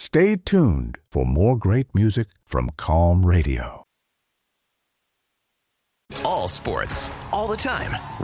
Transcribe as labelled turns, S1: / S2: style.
S1: Stay tuned for more great music from Calm Radio.
S2: All sports, all the time.